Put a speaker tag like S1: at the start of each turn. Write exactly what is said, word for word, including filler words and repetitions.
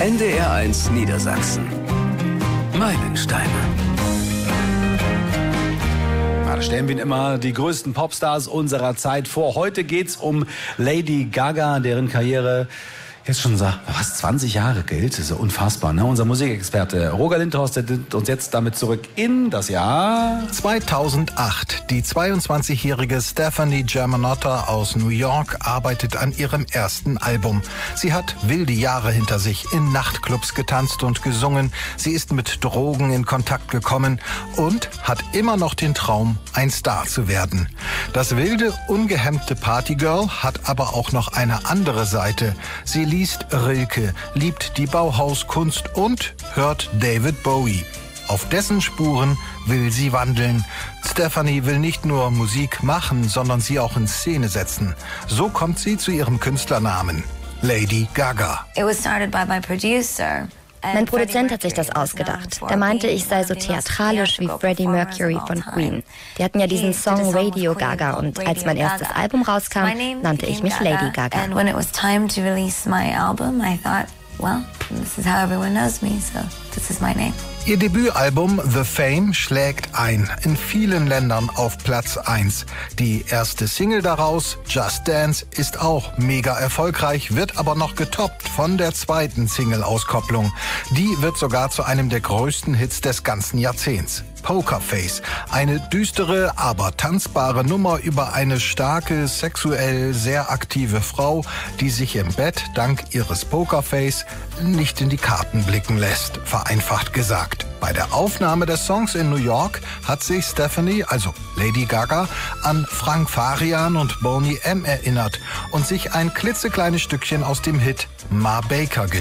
S1: N D R eins Niedersachsen. Meilensteine.
S2: Da stellen wir Ihnen immer die größten Popstars unserer Zeit vor. Heute geht's um Lady Gaga, deren Karriere jetzt schon fast zwanzig Jahre gilt. Das ist ja unfassbar, ne? Unser Musikexperte Roger Lindhorst, der nimmt uns jetzt damit zurück in das Jahr
S3: zweitausendacht. Die zweiundzwanzigjährige Stefani Germanotta aus New York arbeitet an ihrem ersten Album. Sie hat wilde Jahre hinter sich, in Nachtclubs getanzt und gesungen. Sie ist mit Drogen in Kontakt gekommen und hat immer noch den Traum, ein Star zu werden. Das wilde, ungehemmte Partygirl hat aber auch noch eine andere Seite. Sie liest Rilke, liebt die Bauhauskunst und hört David Bowie. Auf dessen Spuren will sie wandeln. Stefani will nicht nur Musik machen, sondern sie auch in Szene setzen. So kommt sie zu ihrem Künstlernamen, Lady Gaga.
S4: It was started by my producer.
S5: Mein Produzent hat sich das ausgedacht. Der meinte, ich sei so theatralisch wie Freddie Mercury von Queen. Die hatten ja diesen Song Radio Gaga und als mein erstes Album rauskam, nannte ich mich Lady Gaga.
S4: And when it was time to release my album, I thought, well, this is how everyone knows me, so this is my name.
S3: Ihr Debütalbum The Fame schlägt ein, in vielen Ländern auf Platz eins. Die erste Single daraus, Just Dance, ist auch mega erfolgreich, wird aber noch getoppt von der zweiten Single-Auskopplung. Die wird sogar zu einem der größten Hits des ganzen Jahrzehnts. Pokerface, eine düstere, aber tanzbare Nummer über eine starke, sexuell sehr aktive Frau, die sich im Bett dank ihres Pokerface nicht in die Karten blicken lässt, vereinfacht gesagt. Bei der Aufnahme des Songs in New York hat sich Stefani, also Lady Gaga, an Frank Farian und Boney M. erinnert und sich ein klitzekleines Stückchen aus dem Hit Ma Baker geliehen.